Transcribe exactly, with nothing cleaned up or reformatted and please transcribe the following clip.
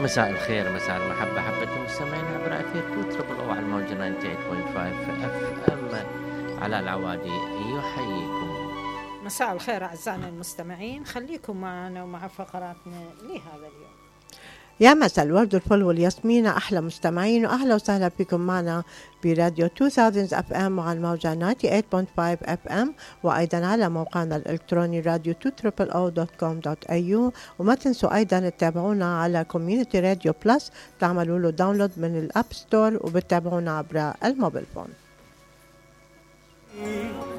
مساء الخير، مساء المحبة، حبة المستمعين عبر أثير تو تربل أو على الموجة تسعة وثمانين فاصلة خمسة اف ام. على العوادي يحييكم. مساء الخير أعزائنا المستمعين، خليكم معنا ومع فقراتنا لهذا اليوم. يا مساء الورد والفل والياسمين أحلى مستمعين، وأهلا وسهلا فيكم معنا براديو ألفين اف ام وعلى الموجة تسعة وثمانين فاصلة خمسة اف ام، وأيضا على موقعنا الإلكتروني راديو تو تريبل او دوت كوم دوت اي يو. وما تنسوا أيضا تتابعونا على كوميونيتي راديو بلس، تعملوا له داونلود من الأب ستور وبتتابعونا عبر الموبيل فون.